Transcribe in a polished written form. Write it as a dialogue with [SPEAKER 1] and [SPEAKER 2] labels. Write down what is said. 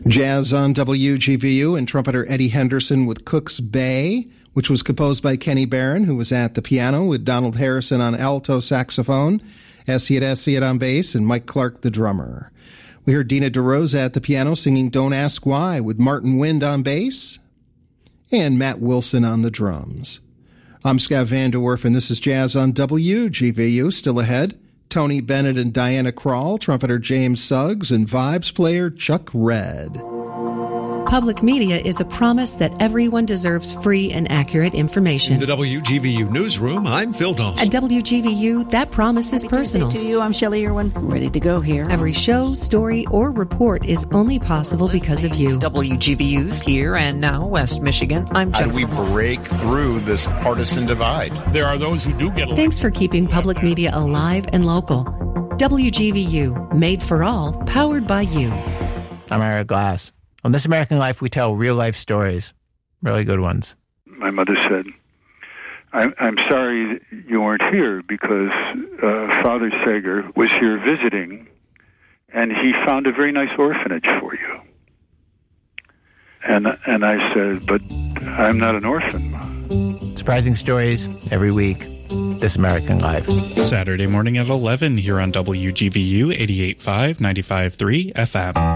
[SPEAKER 1] Jazz on WGVU and trumpeter Eddie Henderson with Cook's Bay, which was composed by Kenny Barron, who was at the piano, with Donald Harrison on alto saxophone, Elliot Elliott on bass, and Mike Clark, the drummer. We heard Dina DeRosa at the piano singing Don't Ask Why with Martin Wind on bass and Matt Wilson on the drums. I'm Scott Van De Werf, and this is Jazz on WGVU. Still ahead, Tony Bennett and Diana Krall, trumpeter James Suggs, and vibes player Chuck Red.
[SPEAKER 2] Public media is a promise that everyone deserves free and accurate information.
[SPEAKER 3] In the WGVU newsroom, I'm Phil Dawson.
[SPEAKER 2] At WGVU, that promise is personal.
[SPEAKER 4] To you, I'm Shelley Irwin. Ready to go here.
[SPEAKER 2] Every show, story, or report is only possible because of you.
[SPEAKER 5] WGVU's Here and Now, West Michigan. I'm Jennifer.
[SPEAKER 6] How do we break through this partisan divide?
[SPEAKER 7] There are those who do get elected.
[SPEAKER 2] Thanks for keeping public media alive and local. WGVU, made for all, powered by you.
[SPEAKER 8] I'm Eric Glass. On This American Life, we tell real-life stories, really good ones.
[SPEAKER 9] My mother said, I'm sorry you weren't here because Father Sager was here visiting, and he found a very nice orphanage for you. And I said, but I'm not an orphan, Ma.
[SPEAKER 8] Surprising stories every week. This American Life.
[SPEAKER 10] Saturday morning at 11 here on WGVU 88.5, 95.3 FM.